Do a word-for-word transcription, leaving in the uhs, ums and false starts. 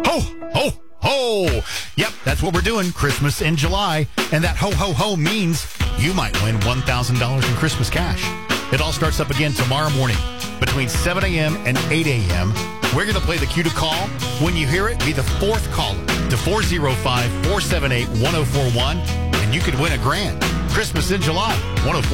Ho, ho, ho. Yep, that's what we're doing. Christmas in July. And that ho, ho, ho means you might win one thousand dollars in Christmas cash. It all starts up again tomorrow morning between seven a.m. and eight a.m. We're going to play the cue to call. When you hear it, be the fourth caller to four oh five, four seven eight, one oh four one, and you could win a grand. Christmas in July, one oh four.